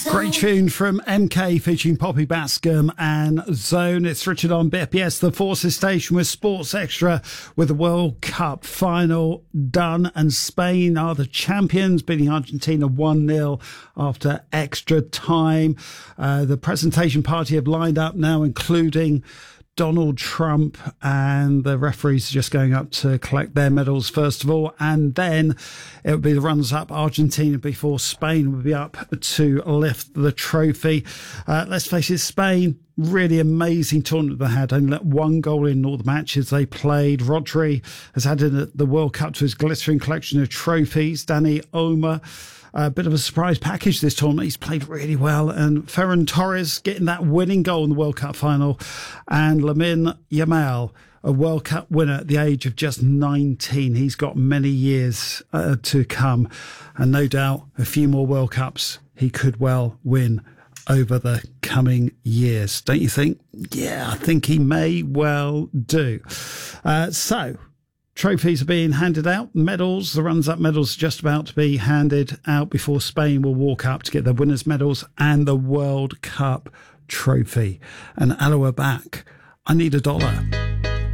Great tune from MK featuring Poppy Bascom and Zone. It's Richard on BFBS, the Forces Station with Sports Extra, with the World Cup final done. And Spain are the champions, beating Argentina 1-0 after extra time. The presentation party have lined up now, including Donald Trump, and the referees are just going up to collect their medals first of all, and then it would be the runners-up Argentina before Spain would be up to lift the trophy. Let's face it, Spain, really amazing tournament they had. Only let one goal in all the matches they played. Rodri has added the World Cup to his glittering collection of trophies. Dani Olmo, a bit of a surprise package this tournament. He's played really well. And Ferran Torres getting that winning goal in the World Cup final. And Lamine Yamal, a World Cup winner at the age of just 19. He's got many years to come. And no doubt a few more World Cups he could well win over the coming years. Don't you think? Yeah, I think he may well do. Trophies are being handed out, medals, the runs-up medals are just about to be handed out before Spain will walk up to get their winners' medals and the World Cup trophy. And Aloha back, I need $1.